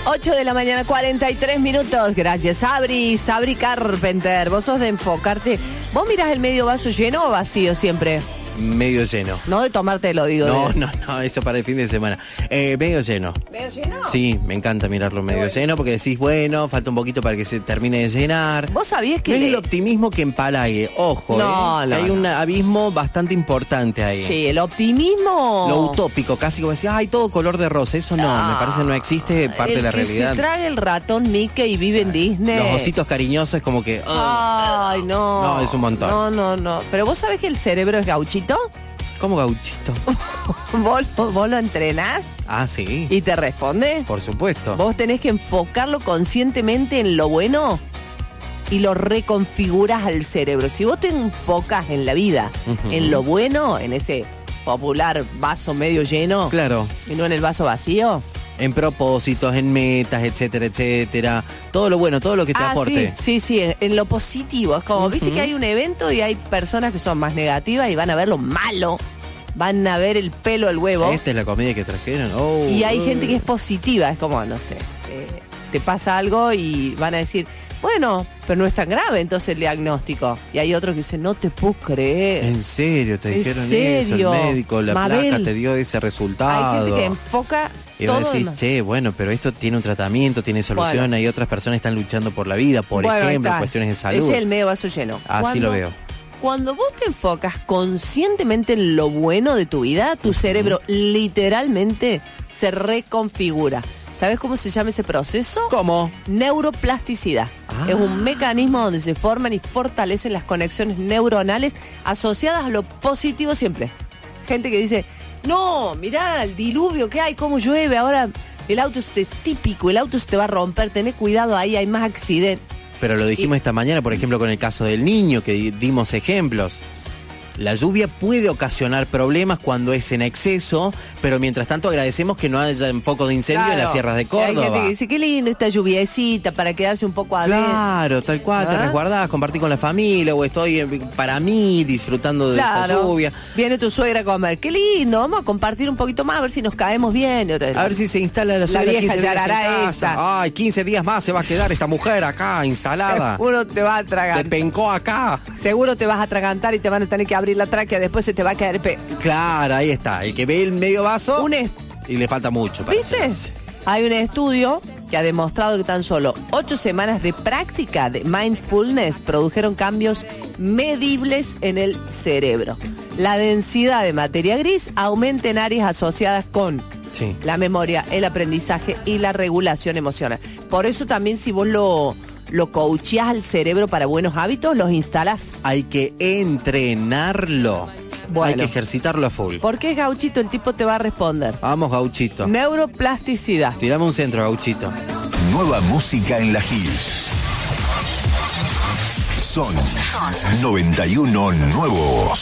8 de la mañana, 43 minutos. Gracias, Sabri Carpenter. Vos sos de enfocarte. ¿Vos mirás el medio vaso lleno o vacío siempre? Medio lleno. No de tomarte, lo digo. No, eso para el fin de semana. Medio lleno. ¿Medio lleno? Sí, me encanta mirarlo medio lleno porque decís, bueno, falta un poquito para que se termine de llenar. ¿Vos sabías que...? No es el optimismo que empalague, ojo, que hay un abismo bastante importante ahí. Sí, el optimismo... Lo utópico, casi como decís, ay, todo color de rosa, eso no, me parece no existe, parte de la realidad. El que se traga el ratón Mickey y vive en Disney. Los ositos cariñosos es como que... Ay, no. No, es un montón. No. Pero vos sabés que el cerebro es gauchito. ¿Cómo gauchito? ¿Vos lo entrenás? Ah, sí. ¿Y te responde? Por supuesto. Vos tenés que enfocarlo conscientemente en lo bueno y lo reconfiguras al cerebro. Si vos te enfocas en la vida, en lo bueno, en ese popular vaso medio lleno, claro, y no en el vaso vacío, en propósitos, en metas, etcétera, etcétera. Todo lo bueno, todo lo que te aporte. Sí, en lo positivo. Es como, viste que hay un evento y hay personas que son más negativas y van a ver lo malo. Van a ver el pelo, el huevo. Esta es la comedia que trajeron. Y hay gente que es positiva. Es como, no sé, te pasa algo y van a decir, bueno, pero no es tan grave entonces el diagnóstico. Y hay otros que dicen, no te puedo creer. ¿En serio? ¿Te dijeron eso? El médico, la placa te dio ese resultado. Hay gente que enfoca... Y vos decís, che, bueno, pero esto tiene un tratamiento, tiene solución, bueno, hay otras personas que están luchando por la vida, por ejemplo, cuestiones de salud. Ese es el medio vaso lleno. Así lo veo. Cuando vos te enfocas conscientemente en lo bueno de tu vida, tu cerebro literalmente se reconfigura. ¿Sabes cómo se llama ese proceso? ¿Cómo? Neuroplasticidad. Es un mecanismo donde se forman y fortalecen las conexiones neuronales asociadas a lo positivo siempre. Gente que dice... No, mirá el diluvio que hay, cómo llueve, ahora el auto es típico, el auto se te va a romper, tenés cuidado ahí, hay más accidentes. Pero lo dijimos esta mañana, por ejemplo, con el caso del niño, que dimos ejemplos. La lluvia puede ocasionar problemas cuando es en exceso, pero mientras tanto agradecemos que no haya foco de incendio en las sierras de Córdoba. Hay gente que dice, qué lindo esta lluviecita para quedarse un poco adentro. Claro, tal cual, te resguardás, compartís con la familia, o estoy para mí disfrutando de esta lluvia. Viene tu suegra a comer, qué lindo, vamos a compartir un poquito más, a ver si nos caemos bien. A ver si se instala la suegra. La vieja ya hará esa. Ay, 15 días más se va a quedar esta mujer acá instalada. Seguro te va a atragantar. Se pencó acá. Seguro te vas a atragantar y te van a tener que abrir la tráquea, después se te va a caer Claro, ahí está. El que ve el medio vaso y le falta mucho. ¿Viste? Hay un estudio que ha demostrado que tan solo 8 semanas de práctica de mindfulness produjeron cambios medibles en el cerebro. La densidad de materia gris aumenta en áreas asociadas con la memoria, el aprendizaje y la regulación emocional. Por eso también si vos lo coacheás al cerebro para buenos hábitos, los instalás. Hay que entrenarlo. Bueno, hay que ejercitarlo a full. ¿Por qué Gauchito? El tipo te va a responder. Vamos, Gauchito. Neuroplasticidad. Tirame un centro, Gauchito. Nueva música en la Hit. Son 91 nuevos.